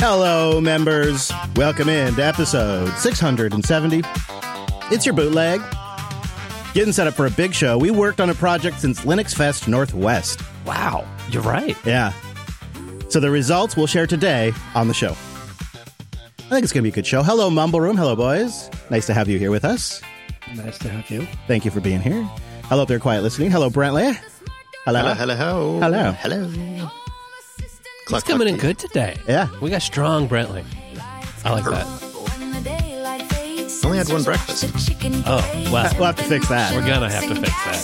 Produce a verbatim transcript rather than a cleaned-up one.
Hello, members. Welcome in to episode six hundred seventy. It's your bootleg. Getting set up for a big show. We worked on a project since Linux Fest Northwest. Wow, you're right. Yeah. So the results we'll share today on the show. I think it's going to be a good show. Hello, Mumble Room. Hello, boys. Nice to have you here with us. Nice to have you. Thank you for being here. Hello up there, quiet listening. Hello, Brantley. Hello. Hello, hello. Hello. Hello. He's coming in good today. Yeah. We got strong Brantley. I like that. Only had one breakfast. Oh, well. We'll have to fix that. We're going to have to fix that.